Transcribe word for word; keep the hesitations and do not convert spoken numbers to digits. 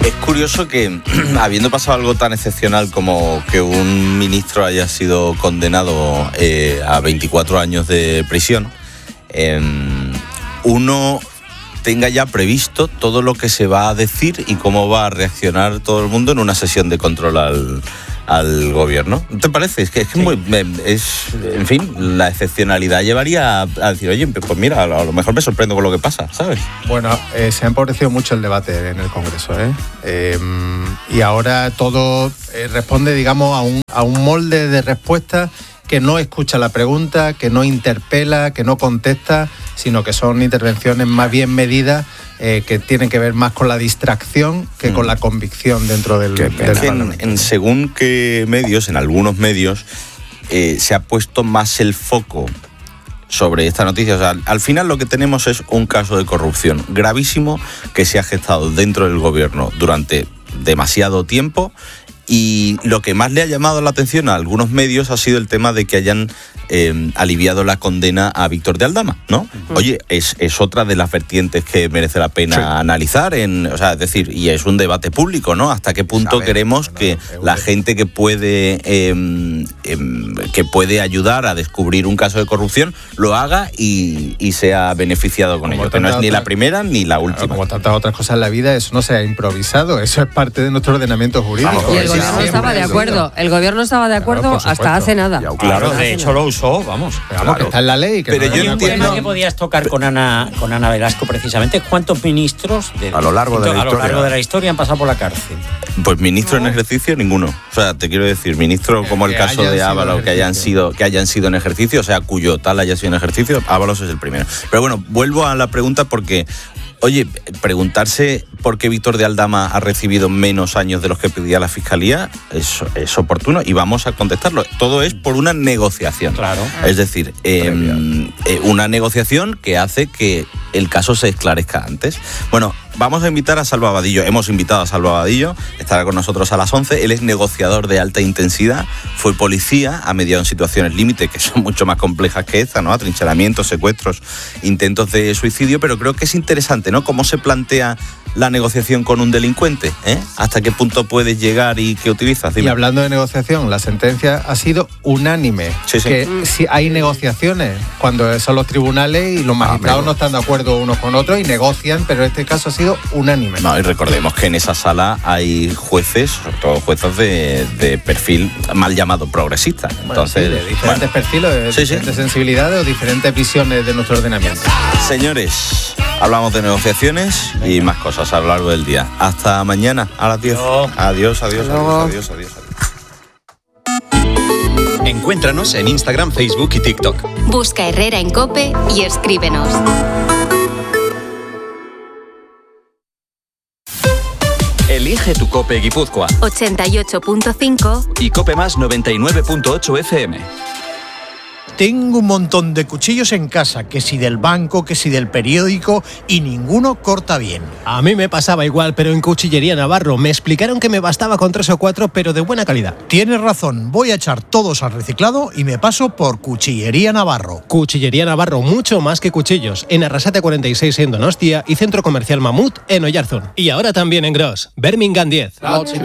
Es curioso que, habiendo pasado algo tan excepcional como que un ministro haya sido condenado eh, a veinticuatro años de prisión, eh, uno tenga ya previsto todo lo que se va a decir y cómo va a reaccionar todo el mundo en una sesión de control al, al gobierno. ¿No te parece? Es que es, que sí. muy, es en fin, la excepcionalidad llevaría a, a decir, oye, pues mira, a lo mejor me sorprendo con lo que pasa, ¿sabes? Bueno, eh, se ha empobrecido mucho el debate en el Congreso, ¿eh? eh y ahora todo eh, responde, digamos, a un, a un molde de respuesta que no escucha la pregunta, que no interpela, que no contesta, sino que son intervenciones más bien medidas eh, que tienen que ver más con la distracción que mm. con la convicción dentro del, del Parlamento. En, en según qué medios, en algunos medios, eh, se ha puesto más el foco sobre esta noticia. O sea, al final lo que tenemos es un caso de corrupción gravísimo que se ha gestado dentro del gobierno durante demasiado tiempo. Y lo que más le ha llamado la atención a algunos medios ha sido el tema de que hayan eh, aliviado la condena a Víctor de Aldama, ¿no? Uh-huh. Oye, es, es otra de las vertientes que merece la pena sí. analizar, en, o sea, es decir, y es un debate público, ¿no? ¿Hasta qué punto ver, queremos no, que no, la gente que puede eh, eh, que puede ayudar a descubrir un caso de corrupción lo haga y, y sea beneficiado con como ello? Que no es ni otra, la primera ni la última. Como tantas otras cosas en la vida, eso no se ha improvisado, eso es parte de nuestro ordenamiento jurídico. Vamos, y el gobierno sí, estaba de acuerdo, el gobierno estaba de acuerdo claro, hasta hace nada. Ya, claro, de hecho lo usó, vamos. Pero vamos, claro. que está en la ley. Que pero no yo no entiendo que podías tocar con Ana, con Ana Velasco precisamente. ¿Cuántos ministros de, a lo largo de la a historia lo largo de la historia han pasado por la cárcel? Pues ministro no. en ejercicio ninguno. O sea, te quiero decir, ministro como el caso de Ábalos que hayan sido que hayan sido en ejercicio, o sea, cuyo tal haya sido en ejercicio, Ábalos es el primero. Pero bueno, vuelvo a la pregunta porque oye, preguntarse por qué Víctor de Aldama ha recibido menos años de los que pedía la Fiscalía es, es oportuno y vamos a contestarlo. Todo es por una negociación. Claro. Es decir, eh, eh, una negociación que hace que el caso se esclarezca antes. Bueno, vamos a invitar a Salva Abadillo. Hemos invitado a Salva Abadillo, estará con nosotros a las once. Él es negociador de alta intensidad, fue policía, ha mediado en situaciones límite que son mucho más complejas que esta, ¿no? Atrincheramientos, secuestros, intentos de suicidio, pero creo que es interesante, ¿no? Cómo se plantea la negociación con un delincuente, ¿eh? ¿Hasta qué punto puedes llegar y qué utilizas? Dime. Y hablando de negociación, la sentencia ha sido unánime. Sí, sí. Que mm. si hay negociaciones cuando son los tribunales y los magistrados ah, no están de acuerdo unos con otros y negocian, pero en este caso ha sido unánime. No, y recordemos que en esa sala hay jueces, sobre todo jueces de, de perfil mal llamado progresista. Entonces, bueno, sí, de diferentes bueno. perfiles, de sí, diferentes sí. sensibilidades o diferentes visiones de nuestro ordenamiento. Señores, hablamos de negociaciones y más cosas a lo largo del día. Hasta mañana a las diez. Adiós, adiós, adiós, adiós, adiós, adiós. Encuéntranos en Instagram, Facebook y TikTok. Busca Herrera en COPE y escríbenos. Elige tu COPE Guipúzcoa. ochenta y ocho punto cinco y COPE Más noventa y nueve punto ocho F M. Tengo un montón de cuchillos en casa, que si del banco, que si del periódico, y ninguno corta bien. A mí me pasaba igual, pero en Cuchillería Navarro me explicaron que me bastaba con tres o cuatro, pero de buena calidad. Tienes razón, voy a echar todos al reciclado y me paso por Cuchillería Navarro. Cuchillería Navarro, mucho más que cuchillos. En Arrasate cuarenta y seis en Donostia y Centro Comercial Mamut en Oyarzún. Y ahora también en Gros, Birmingham diez.